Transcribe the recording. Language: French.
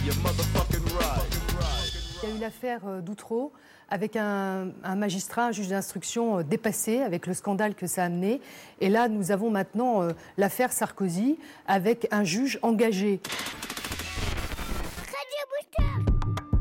Il y a eu l'affaire d'Outreau avec un magistrat, un juge d'instruction dépassé avec le scandale que ça a amené. Et là, nous avons maintenant l'affaire Sarkozy avec un juge engagé.